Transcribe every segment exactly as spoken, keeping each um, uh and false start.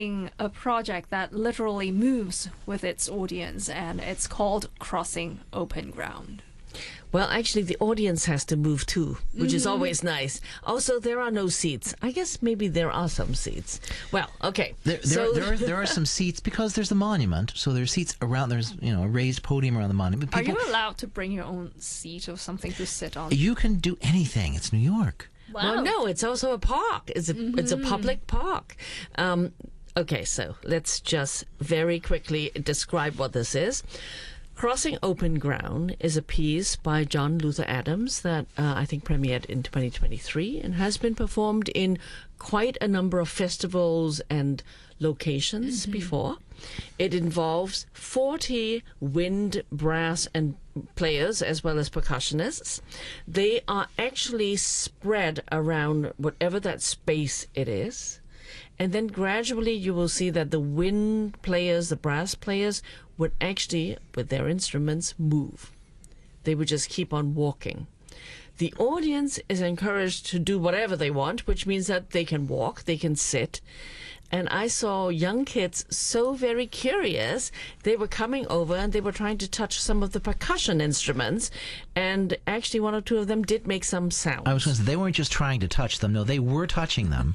a project that literally moves with its audience, and it's called Crossing Open Ground. Well, actually, the audience has to move too, which mm-hmm. is always nice. Also, there are no seats. I guess maybe there are some seats. Well, okay. There, there, so, are, there, are, there are some seats because there's a monument, so there's seats around. There's you know a raised podium around the monument. People, are you allowed to bring your own seat or something to sit on? You can do anything. It's New York. Wow. Well, no, it's also a park. It's a mm-hmm. it's a public park. Um, okay, so let's just very quickly describe what this is. Crossing Open Ground is a piece by John Luther Adams that uh, I think premiered in twenty twenty-three and has been performed in quite a number of festivals and locations mm-hmm. before. It involves forty wind, brass, and players as well as percussionists. They are actually spread around whatever that space it is. And then gradually you will see that the wind players, the brass players, would actually, with their instruments, move. They would just keep on walking. The audience is encouraged to do whatever they want, which means that they can walk, they can sit. And I saw young kids so very curious. They were coming over and they were trying to touch some of the percussion instruments. And actually one or two of them did make some sound. I was going to say, they weren't just trying to touch them. No, they were touching them.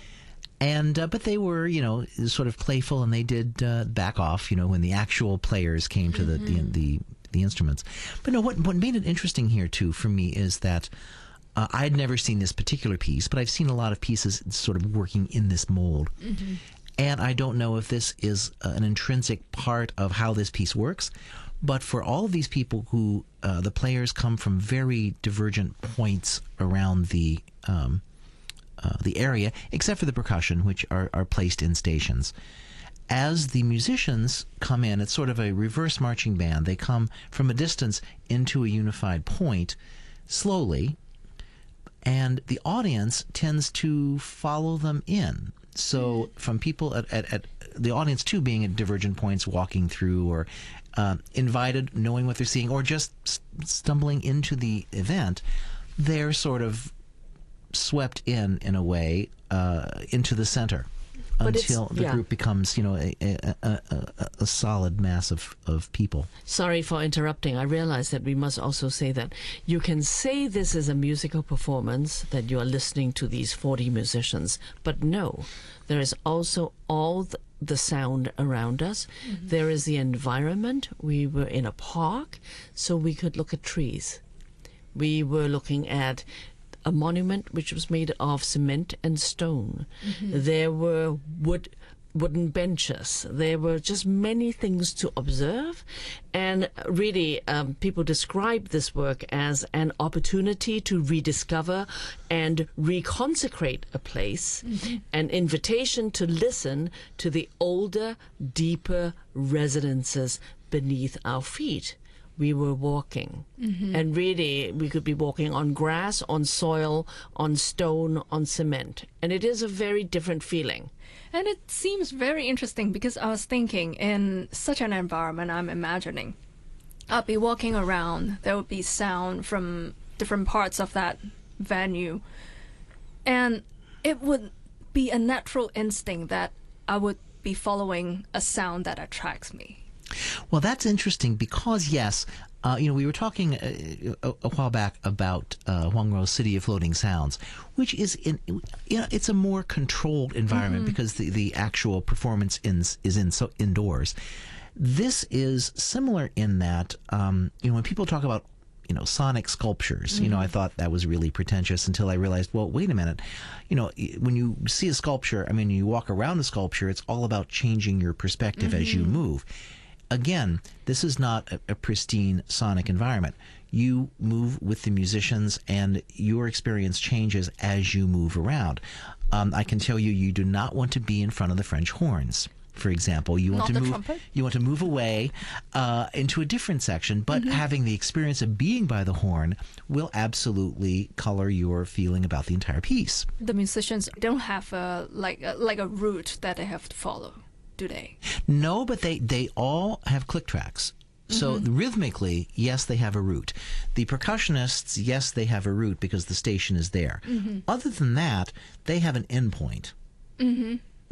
And uh, but they were, you know, sort of playful, and they did uh, back off, you know, when the actual players came to the, mm-hmm. the, the the instruments. But no, what what made it interesting here too for me is that uh, I had never seen this particular piece, but I've seen a lot of pieces sort of working in this mold, mm-hmm. and I don't know if this is uh, an intrinsic part of how this piece works. But for all of these people who uh, the players come from very divergent points around the um, Uh, the area, except for the percussion, which are, are placed in stations. As the musicians come in, it's sort of a reverse marching band. They come from a distance into a unified point slowly, and the audience tends to follow them in. So from people at, at, at the audience too being at divergent points, walking through, or uh, invited, knowing what they're seeing, or just st- stumbling into the event, they're sort of swept in in a way uh, into the center but until the yeah. group becomes, you know, a, a, a, a, a solid mass of, of people. Sorry for interrupting. I realize that we must also say that you can say this is a musical performance, that you are listening to these forty musicians, but no, there is also all the, the sound around us. Mm-hmm. There is the environment. We were in a park, so we could look at trees. We were looking at a monument which was made of cement and stone. Mm-hmm. There were wood wooden benches. There were just many things to observe. And really, um, people describe this work as an opportunity to rediscover and reconsecrate a place, mm-hmm. an invitation to listen to the older, deeper resonances beneath our feet. We were walking. Mm-hmm. And really, we could be walking on grass, on soil, on stone, on cement. And it is a very different feeling. And it seems very interesting because I was thinking, in such an environment, I'm imagining, I'll be walking around, there would be sound from different parts of that venue. And it would be a natural instinct that I would be following a sound that attracts me. Well, that's interesting because, yes, uh, you know, we were talking a, a, a while back about uh, Huang Ruo's City of Floating Sounds, which is, in, you know, it's a more controlled environment mm-hmm. because the, the actual performance in, is in so indoors. This is similar in that, um, you know, when people talk about, you know, sonic sculptures, mm-hmm. you know, I thought that was really pretentious until I realized, well, wait a minute, you know, when you see a sculpture, I mean, you walk around a sculpture, it's all about changing your perspective mm-hmm. as you move. Again, this is not a, a pristine sonic environment. You move with the musicians, and your experience changes as you move around. Um, I can tell you, you do not want to be in front of the French horns. For example, you want not to move. Trumpet? You want to move away uh, into a different section, but mm-hmm. having the experience of being by the horn will absolutely color your feeling about the entire piece. The musicians don't have a like a, like a route that they have to follow. Do they? No, but they, they all have click tracks. So mm-hmm. rhythmically, yes, they have a route. The percussionists, yes, they have a route because the station is there. Mm-hmm. Other than that, they have an endpoint. Mm-hmm.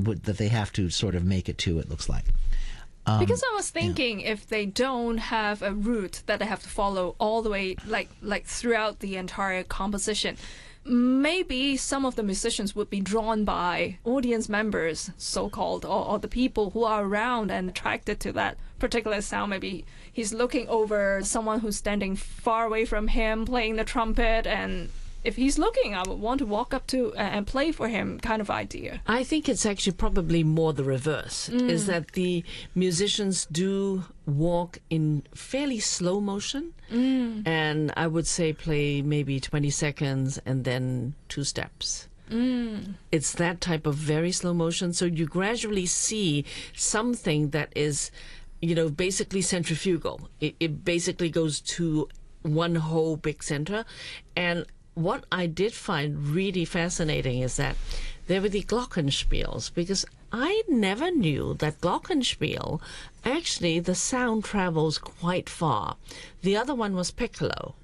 would, that they have to sort of make it to, it looks like. Um, Because I was thinking, if they don't have a route that they have to follow all the way, like like throughout the entire composition, maybe some of the musicians would be drawn by audience members, so-called, or, or the people who are around and attracted to that particular sound. Maybe he's looking over someone who's standing far away from him playing the trumpet, and if he's looking, I would want to walk up to uh, and play for him, kind of idea. I think it's actually probably more the reverse, Mm. is that the musicians do walk in fairly slow motion, Mm. and I would say play maybe twenty seconds and then two steps. Mm. It's that type of very slow motion, so you gradually see something that is, you know, basically centrifugal. It, it basically goes to one whole big center. And what I did find really fascinating is that there were the glockenspiels, because I never knew that glockenspiel, actually the sound travels quite far. The other one was piccolo.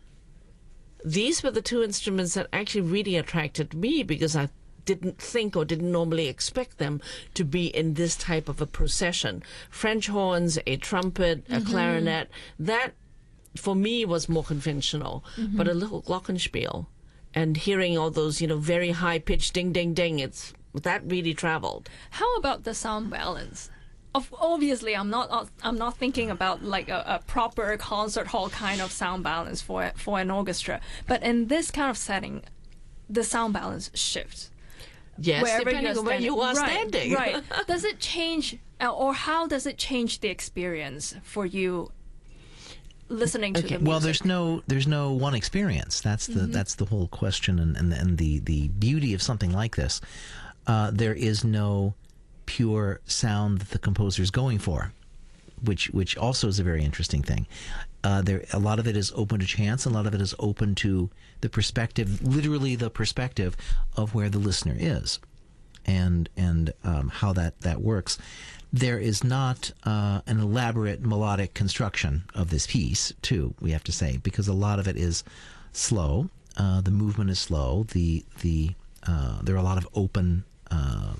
These were the two instruments that actually really attracted me, because I didn't think or didn't normally expect them to be in this type of a procession. French horns, a trumpet, a Mm-hmm. clarinet, that for me was more conventional. Mm-hmm. But a little glockenspiel and hearing all those, you know, very high pitched ding, ding, ding, it's that really traveled. How about the sound balance? Of, obviously, I'm not. I'm not thinking about like a, a proper concert hall kind of sound balance for for an orchestra. But in this kind of setting, the sound balance shifts. Yes, Wherever depending you're on where you are right, standing. Right. Does it change, uh, or how does it change the experience for you listening to Okay. the music? Well, there's no there's no one experience. That's the Mm-hmm. that's the whole question, and, and and the the beauty of something like this. Uh, there is no pure sound that the composer is going for, which which also is a very interesting thing. Uh, there a lot of it is open to chance, and a lot of it is open to the perspective, literally the perspective of where the listener is, and and um, how that that works. There is not uh, an elaborate melodic construction of this piece, too, we have to say, because a lot of it is slow. Uh, the movement is slow. The the uh, there are a lot of open uh,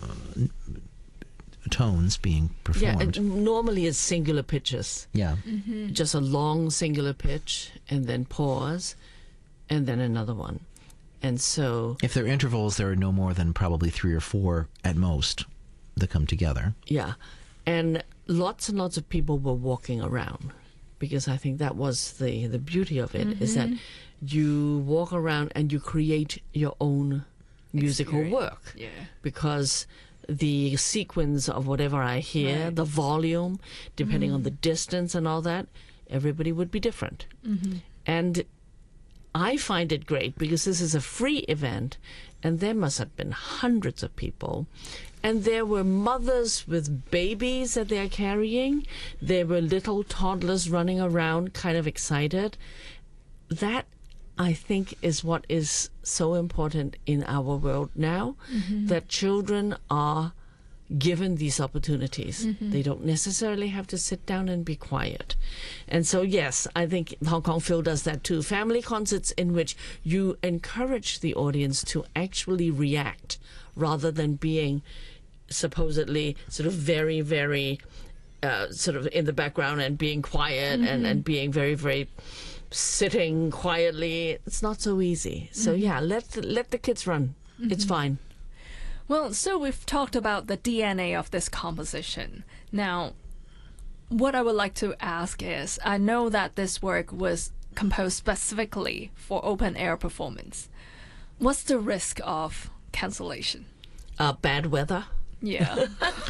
tones being Yeah, performed. and normally it's singular pitches. Yeah. Just a long singular pitch and then pause and then another one. And so, If there are intervals, there are no more than probably three or four at most that come together. yeah. And lots and lots of people were walking around, because I think that was the, the beauty of it, is that you walk around and you create your own musical Experience. work. Yeah. Because the sequence of whatever I hear, Right. the volume, depending on the distance and all that, everybody would be different. And I find it great because this is a free event, and there must have been hundreds of people. And there were mothers with babies that they are carrying. There were little toddlers running around, kind of excited. That, I think, is what is so important in our world now, that children are given these opportunities. They don't necessarily have to sit down and be quiet. And so, yes, I think Hong Kong Phil does that too. Family concerts in which you encourage the audience to actually react rather than being supposedly sort of very, very uh, sort of in the background and being quiet and, and being very, very sitting quietly. It's not so easy. So, yeah, let the, let the kids run. It's fine. Well, so we've talked about the D N A of this composition. Now, what I would like to ask is, I know that this work was composed specifically for open air performance. What's the risk of cancellation? Uh, bad weather. Yeah.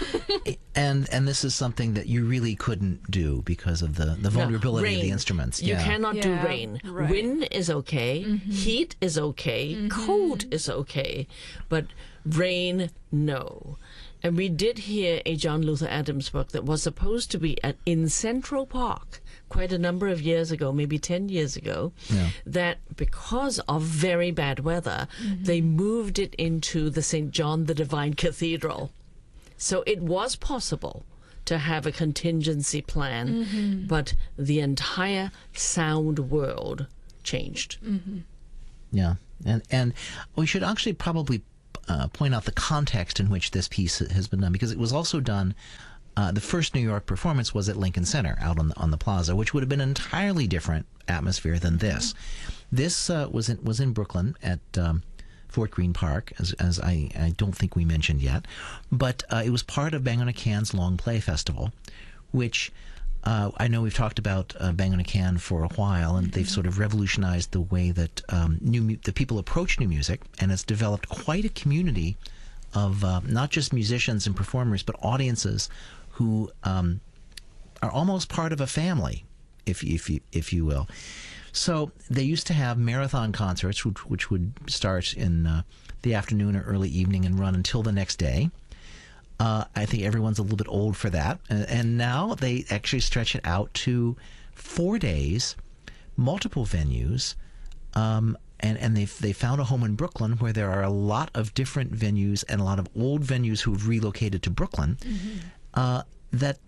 And and this is something that you really couldn't do because of the, the vulnerability of the Rain. instruments. You yeah. cannot do Yeah, rain. right. Wind is okay. Heat is okay. Cold is okay. But rain, no. And we did hear a John Luther Adams work that was supposed to be at, in Central Park quite a number of years ago, maybe ten years ago, Yeah. that because of very bad weather, they moved it into the Saint John the Divine Cathedral. So it was possible to have a contingency plan, but the entire sound world changed. Yeah, and and we should actually probably uh, point out the context in which this piece has been done, because it was also done. Uh, the first New York performance was at Lincoln Center, out on the, on the plaza, which would have been an entirely different atmosphere than this. This uh, was in, was in Brooklyn at um, Fort Greene Park, as, as I, I don't think we mentioned yet, but uh, it was part of Bang on a Can's Long Play Festival, which uh, I know we've talked about uh, Bang on a Can for a while, and mm-hmm. they've sort of revolutionized the way that um, new mu- the people approach new music, and it's developed quite a community of uh, not just musicians and performers, but audiences who um, are almost part of a family, if if you if you will. So they used to have marathon concerts, which, which would start in uh, the afternoon or early evening and run until the next day. Uh, I think everyone's a little bit old for that, and, and now they actually stretch it out to four days, multiple venues, um, and and they they found a home in Brooklyn where there are a lot of different venues and a lot of old venues who've relocated to Brooklyn. Mm-hmm. Uh, that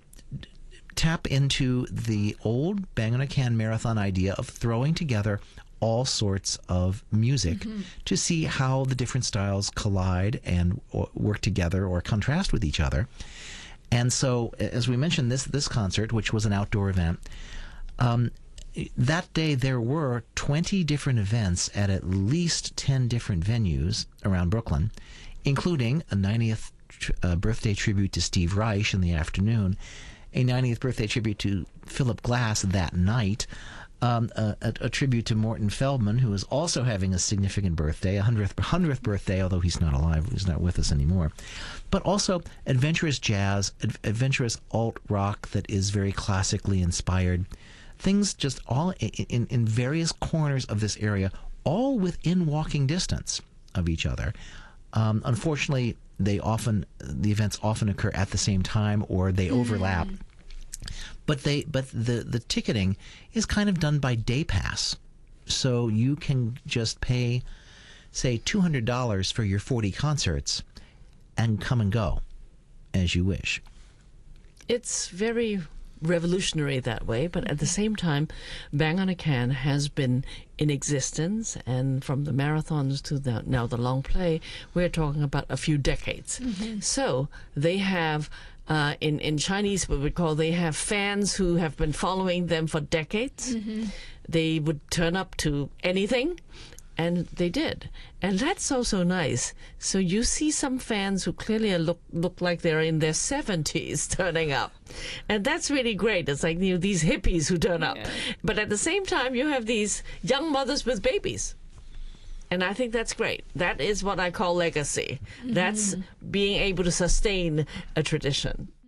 tap into the old Bang on a Can marathon idea of throwing together all sorts of music mm-hmm. to see how the different styles collide and or work together or contrast with each other. And so, as we mentioned, this this concert, which was an outdoor event, um, that day there were twenty different events at at least ten different venues around Brooklyn, including a ninetieth Uh, birthday tribute to Steve Reich in the afternoon, a ninetieth birthday tribute to Philip Glass that night, um, a, a, a tribute to Morton Feldman, who is also having a significant birthday, a hundredth, hundredth birthday, although he's not alive, he's not with us anymore, but also adventurous jazz, ad- adventurous alt rock that is very classically inspired, things just all in, in, in various corners of this area, all within walking distance of each other. Um, unfortunately, they often the events often occur at the same time, or they overlap. Mm. But they but the the ticketing is kind of done by day pass, so you can just pay, say, two hundred dollars for your forty concerts, and come and go as you wish. It's very revolutionary that way, but at the same time, Bang on a Can has been in existence, and from the marathons to the now the long play, we're talking about a few decades. Mm-hmm. So they have, uh, in in Chinese, what we call they have fans who have been following them for decades. Mm-hmm. They would turn up to anything. And they did. And that's so, so nice. So you see some fans who clearly look look like they're in their seventies turning up. And that's really great. It's like, you know, these hippies who turn up. Yeah. But at the same time, you have these young mothers with babies. And I think that's great. That is what I call legacy. Mm-hmm. That's being able to sustain a tradition.